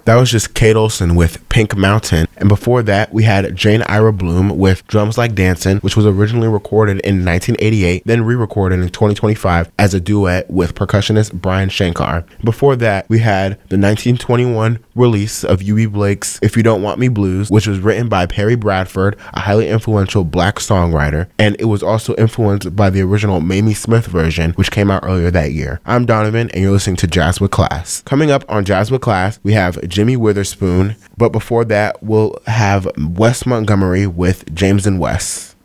That was just Kate Olsen with Pink Mountain. And before that, we had Jane Ira Bloom with Drums Like Dancin', which was originally recorded in 1988, then re-recorded in 2025 as a duet with percussionist Brian Shankar. Before that, we had the 1921 release of UB Blake's If You Don't Want Me Blues, which was written by Perry Bradford, a highly influential black songwriter, and it was also influenced by the original Mamie Smith version, which came out earlier that year. I'm Donovan, and you're listening to Jazz with Class. Coming up on Jazz with Class, we have Jimmy Witherspoon, but before that, we'll have Wes Montgomery with James and Wes.